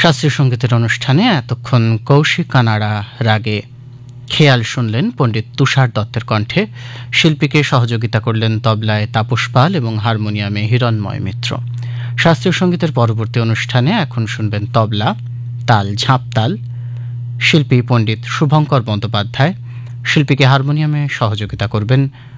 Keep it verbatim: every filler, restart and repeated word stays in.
শাস্ত্রীয় সঙ্গীতের অনুষ্ঠানে এতক্ষণ কৌশিক কানাড়া রাগে খেয়াল শুনলেন পণ্ডিত তুষার দত্তের কণ্ঠে। শিল্পীকে সহযোগিতা করলেন তবলায় তাপস পাল এবং হারমোনিয়ামে হিরণময় মিত্র। শাস্ত্রীয় সঙ্গীতের পরবর্তী অনুষ্ঠানে এখন শুনবেন তবলা, তাল, ঝাঁপতাল। শিল্পী পণ্ডিত শুভঙ্কর বন্দ্যোপাধ্যায়। শিল্পীকে হারমোনিয়ামে সহযোগিতা করবেন